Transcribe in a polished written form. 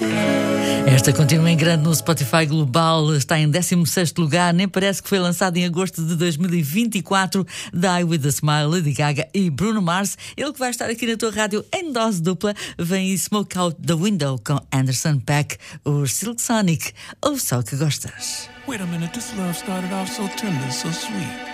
Esta continua em grande no Spotify Global, está em 16º lugar, nem parece que foi lançado em agosto de 2024. Die With A Smile, Lady Gaga e Bruno Mars. Ele que vai estar aqui na tua rádio em dose dupla. Vem Smoke Out the Window com Anderson .Paak, o Silk Sonic. Ouve só que gostas. Wait a minute, this love started off so tender, so sweet.